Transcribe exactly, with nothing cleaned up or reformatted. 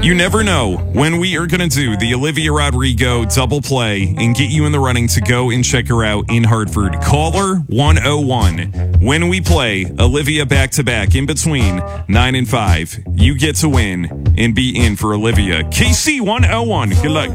You never know when we are going to do the Olivia Rodrigo double play and get you in the running to go and check her out in Hartford. Caller one oh one. When we play Olivia back-to-back in between nine and five, you get to win and be in for Olivia. K C one oh one. Good luck.